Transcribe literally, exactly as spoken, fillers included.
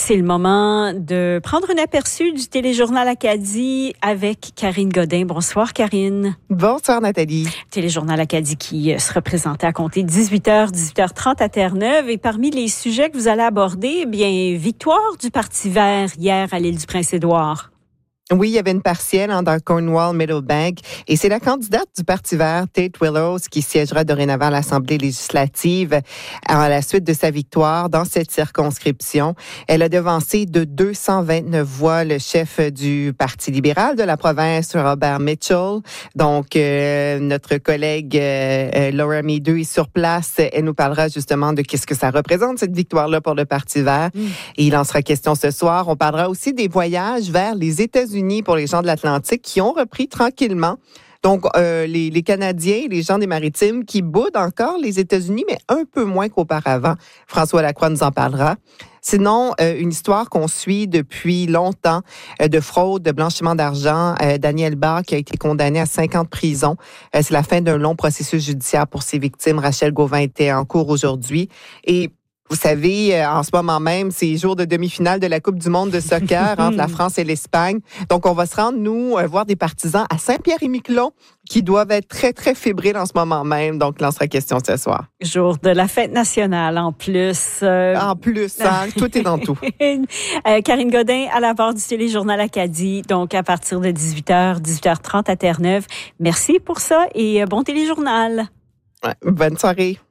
C'est le moment de prendre un aperçu du Téléjournal Acadie avec Karine Godin. Bonsoir, Karine. Bonsoir, Nathalie. Téléjournal Acadie qui se représentait à compter dix-huit heures, dix-huit heures trente à Terre-Neuve. Et parmi les sujets que vous allez aborder, eh bien, victoire du Parti vert hier à l'île du Prince-Édouard. Oui, il y avait une partielle hein, dans Cornwall-Meadowbank et c'est la candidate du Parti vert, Tate Willows, qui siégera dorénavant à l'Assemblée législative à la suite de sa victoire dans cette circonscription. Elle a devancé de deux cent vingt-neuf voix le chef du Parti libéral de la province, Robert Mitchell. Donc, euh, notre collègue euh, Laura Meadow est sur place. Elle nous parlera justement de qu'est-ce que ça représente, cette victoire-là pour le Parti vert. Mm. Et il en sera question ce soir. On parlera aussi des voyages vers les États-Unis pour les gens de l'Atlantique qui ont repris tranquillement. Donc, euh, les, les Canadiens, les gens des Maritimes qui boudent encore les États-Unis, mais un peu moins qu'auparavant. François Lacroix nous en parlera. Sinon, euh, une histoire qu'on suit depuis longtemps euh, de fraude, de blanchiment d'argent. Euh, Daniel Barr qui a été condamné à cinq ans de prison. Euh, c'est la fin d'un long processus judiciaire pour ses victimes. Rachel Gauvin était en cours aujourd'hui. Et vous savez, en ce moment même, c'est jour de demi-finale de la Coupe du monde de soccer entre la France et l'Espagne. Donc, on va se rendre, nous, voir des partisans à Saint-Pierre-et-Miquelon qui doivent être très, très fébriles en ce moment même. Donc, là, on sera question ce soir. Jour de la fête nationale, en plus. Euh... En plus, hein, tout est dans tout. euh, Karine Godin, à la barre du Téléjournal Acadie, donc à partir de dix-huit heures, dix-huit heures trente à Terre-Neuve. Merci pour ça et bon téléjournal. Ouais, bonne soirée.